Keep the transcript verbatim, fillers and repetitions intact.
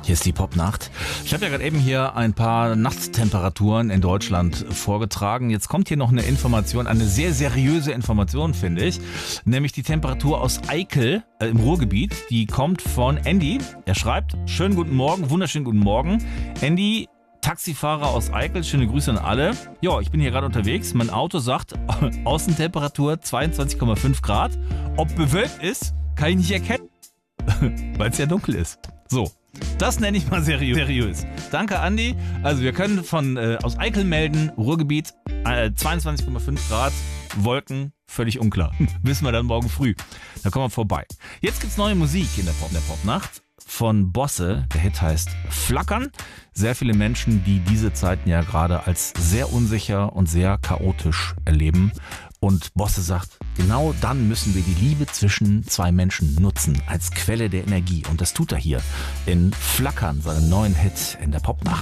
Hier ist die Popnacht. Ich habe ja gerade eben hier ein paar Nachttemperaturen in Deutschland vorgetragen. Jetzt kommt hier noch eine Information, eine sehr seriöse Information, finde ich. Nämlich die Temperatur aus Eickel äh, im Ruhrgebiet. Die kommt von Andy. Er schreibt, schönen guten Morgen, wunderschönen guten Morgen. Andy, Taxifahrer aus Eickel, schöne Grüße an alle. Ja, ich bin hier gerade unterwegs. Mein Auto sagt, Außentemperatur zweiundzwanzig Komma fünf Grad. Ob bewölkt ist, kann ich nicht erkennen, weil es ja dunkel ist. So. Das nenne ich mal seriös. Danke, Andi. Also wir können von äh, aus Eickel melden, Ruhrgebiet, äh, zweiundzwanzig Komma fünf Grad, Wolken, völlig unklar. Wissen wir dann morgen früh. Da kommen wir vorbei. Jetzt gibt's neue Musik in der Pop, der Popnacht von Bosse. Der Hit heißt Flackern. Sehr viele Menschen, die diese Zeiten ja gerade als sehr unsicher und sehr chaotisch erleben. Und Bosse sagt, genau dann müssen wir die Liebe zwischen zwei Menschen nutzen als Quelle der Energie. Und das tut er hier in Flackern, seinem neuen Hit in der Popnacht.